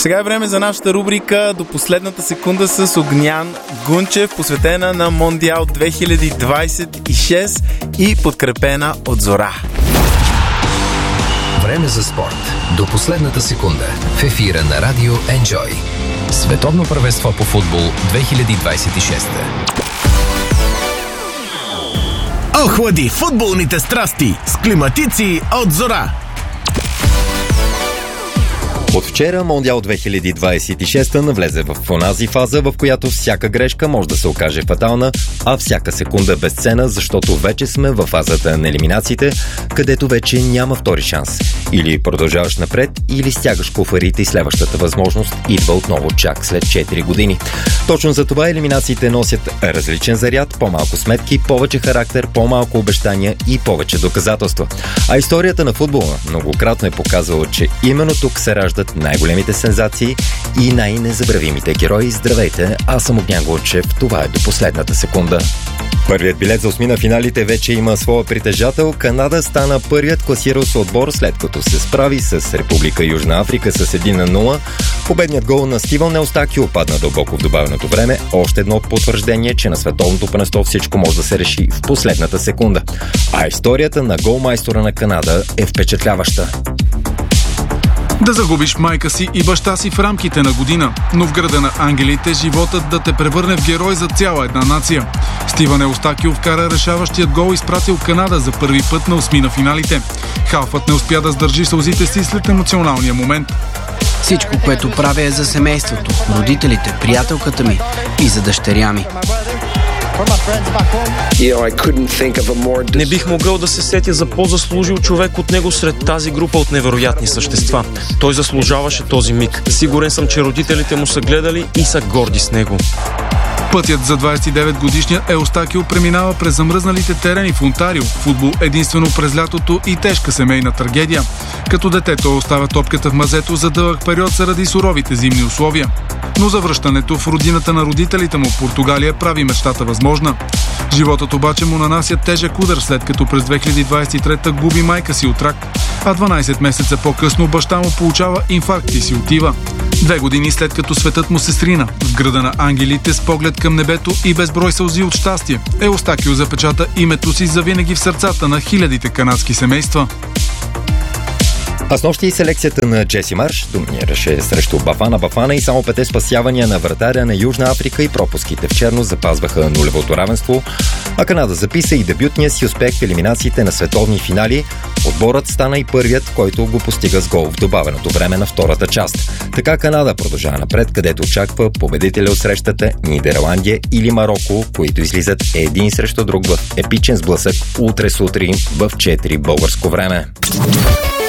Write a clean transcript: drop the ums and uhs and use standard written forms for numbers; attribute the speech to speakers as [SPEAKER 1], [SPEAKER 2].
[SPEAKER 1] Сега е време за нашата рубрика до последната секунда с Огнян Гунчев, посветена на Мондиал 2026 и подкрепена от Зора.
[SPEAKER 2] Време за спорт. До последната секунда. В ефира на Радио Enjoy. Световно първенство по футбол 2026.
[SPEAKER 3] Охлади футболните страсти с климатици от Зора.
[SPEAKER 4] От вчера Мондиал 2026 навлезе в онази фаза, в която всяка грешка може да се окаже фатална, а всяка секунда безценна, защото вече сме в фазата на елиминациите, където вече няма втори шанс. Или продължаваш напред, или стягаш куфарите и следващата възможност идва отново чак след 4 години. Точно за това елиминациите носят различен заряд, по-малко сметки, повече характер, по-малко обещания и повече доказателства. А историята на футбола многократно е показвала, че именно тук се раждат най-големите сензации и най-незабравимите герои. Здравейте, аз съм Огнян Гунчев, това е до последната секунда. Първият билет за осмина финалите вече има своя притежател. Канада стана първият класирал се отбор, след като се справи с Република Южна Африка с 1-0. Победният гол на Стивън Еустакио падна дълбоко в добавеното време. Още едно потвърждение, че на световното първенство всичко може да се реши в последната секунда. А историята на голмайстора на Канада е впечатляваща.
[SPEAKER 5] Да загубиш майка си и баща си в рамките на година, но в града на ангелите животът да те превърне в герой за цяла една нация. Стивън Еустакио вкара решаващият гол и изпратил Канада за първи път на осми на финалите. Халфът не успя да сдържи сълзите си след емоционалния момент.
[SPEAKER 6] Всичко, което правя е за семейството, родителите, приятелката ми и за дъщеря ми.
[SPEAKER 7] Не бих могъл да се сетя за по-заслужил човек от него сред тази група от невероятни същества. Той заслужаваше този миг. Сигурен съм, че родителите му са гледали и са горди с него.
[SPEAKER 5] Пътят за 29-годишния Еустакио преминава през замръзналите терени в Онтарио. Футбол единствено през лятото и тежка семейна трагедия. Като дете той оставя топката в мазето за дълъг период заради суровите зимни условия. Но завръщането в родината на родителите му в Португалия прави мечтата възможна. Животът обаче му нанася тежък удар, след като през 2023 губи майка си от рак, а 12 месеца по-късно баща му получава инфаркт и си отива. 2 години след като светът му се срина, в града на ангелите с поглед към небето и безброй сълзи от щастие, Еустакио запечата името си завинаги в сърцата на хилядите канадски семейства.
[SPEAKER 4] А снощи и селекцията на Джеси Марш доминираше срещу Бафана Бафана и само 5 спасявания на вратаря на Южна Африка и пропуските в черно запазваха нулевото равенство, а Канада записа и дебютния си успех в елиминациите на световни финали. Отборът стана и първият, който го постига с гол в добавеното време на втората част. Така Канада продължава напред, където очаква победителя от срещата Нидерландия или Мароко, които излизат един срещу друг в епичен сблъсък утре сутрин в 4 българско време.